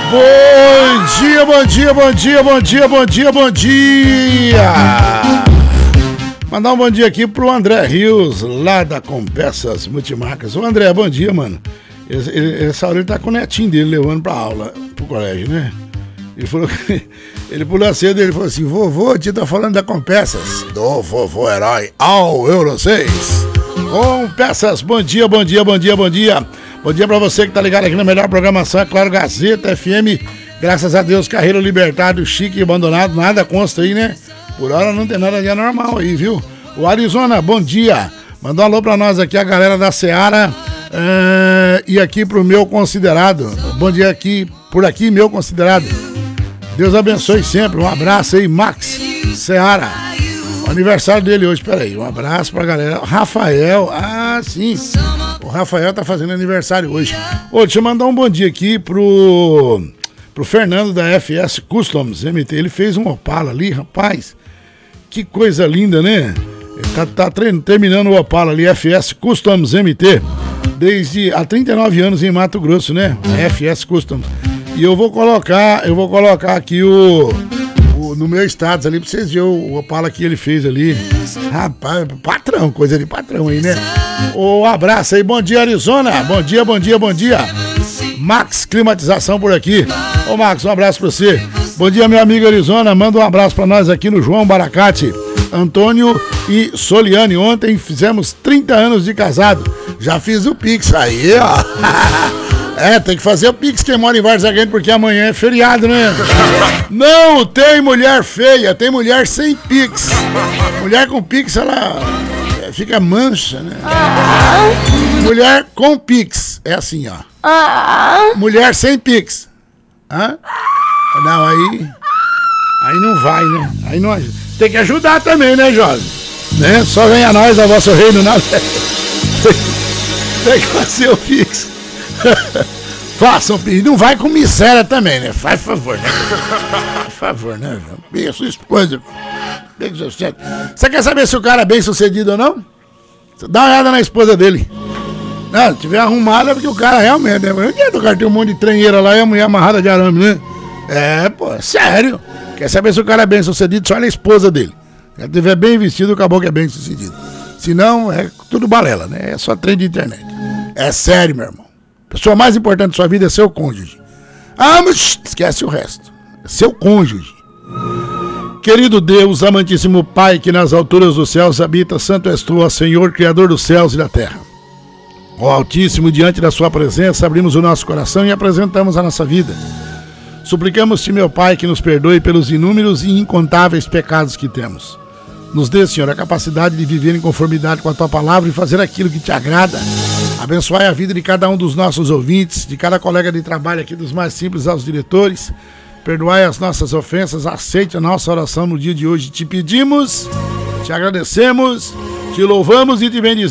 Bom dia, bom dia, bom dia, bom dia, bom dia, bom dia. Mandar um bom dia aqui pro André Rios, lá da Compeças Multimarcas. Ô André, bom dia, mano. Essa hora ele tá com o netinho dele levando pra aula, pro colégio, né? Ele falou que ele pulou cedo e ele falou assim: vovô, o tio tá falando da Compeças. Do vovô herói ao Euro 6. Compeças, bom dia, bom dia, bom dia, bom dia. Bom dia pra você que tá ligado aqui na melhor programação, é claro, Gazeta FM. Graças a Deus, carreiro libertado, chique e abandonado, nada consta aí, né? Por hora não tem nada de anormal aí, viu? O Arizona, bom dia. Mandou um alô pra nós aqui, a galera da Seara. E aqui pro meu considerado. Bom dia aqui, por aqui, meu considerado. Deus abençoe sempre. Um abraço aí, Max Seara. O aniversário dele hoje, peraí. Um abraço pra galera. Rafael, sim. O Rafael tá fazendo aniversário hoje. Ô, deixa eu mandar um bom dia aqui pro Fernando da FS Customs MT. Ele fez um Opala ali, rapaz. Que coisa linda, né? Ele tá terminando o Opala ali, FS Customs MT. Desde há 39 anos em Mato Grosso, né? FS Customs. E eu vou colocar aqui no meu status ali pra vocês verem o Opala que ele fez ali. Rapaz, patrão, coisa de patrão aí, né? Um abraço aí, bom dia, Arizona. Bom dia, bom dia, bom dia. Max Climatização por aqui. Ô Max, um abraço pra você. Bom dia, meu amigo Arizona. Manda um abraço pra nós aqui no João Baracate, Antônio e Soliane. Ontem fizemos 30 anos de casado. Já fiz o Pix aí, ó. Tem que fazer o Pix quem mora em Várzea Grande, porque amanhã é feriado, né? Não tem mulher feia, tem mulher sem Pix. Mulher com Pix, ela fica mancha, né? Mulher com Pix, é assim, ó. Mulher sem Pix. Não, aí não vai, né? Aí não, tem que ajudar também, né, jovem? Né? Só vem a nós, a vosso reino, nada. Tem que fazer o Pix. Façam o Pix. Não vai com miséria também, né? Faz favor, né? Faz favor, né? Pega sua esposa. Pega seu chefe. Você quer saber se o cara é bem sucedido ou não? Dá uma olhada na esposa dele. Não, se tiver arrumada é porque o cara realmente, né? Não adianta o cara ter um monte de trenheira lá e a mulher amarrada de arame, né? Sério. Quer saber se o cara é bem sucedido? Só olha a esposa dele. Se ele estiver bem vestido, acabou que é bem sucedido. Se não, é tudo balela, né? É só trem de internet. É sério, meu irmão. A pessoa mais importante da sua vida é seu cônjuge. Mas esquece o resto. É seu cônjuge. Querido Deus, amantíssimo Pai, que nas alturas dos céus habita, santo és tu, ó Senhor, Criador dos céus e da terra. Ó Altíssimo, diante da sua presença, abrimos o nosso coração e apresentamos a nossa vida. Suplicamos-te, meu Pai, que nos perdoe pelos inúmeros e incontáveis pecados que temos. Nos dê, Senhor, a capacidade de viver em conformidade com a Tua palavra e fazer aquilo que Te agrada. Abençoai a vida de cada um dos nossos ouvintes, de cada colega de trabalho aqui, dos mais simples aos diretores. Perdoai as nossas ofensas, aceite a nossa oração no dia de hoje. Te pedimos, Te agradecemos, Te louvamos e Te bendizemos.